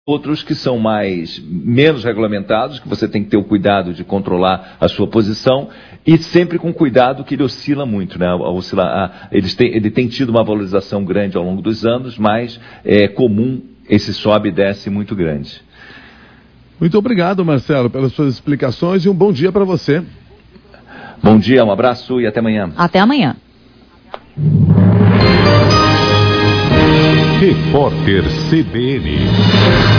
outros que são menos regulamentados, que você tem que ter o cuidado de controlar a sua posição, e sempre com cuidado que ele oscila muito, né? Ele tem tido uma valorização grande ao longo dos anos, mas é comum esse sobe e desce muito grande. Muito obrigado, Marcelo, pelas suas explicações, e um bom dia para você. Bom dia, um abraço e até amanhã. Até amanhã. Repórter CBN.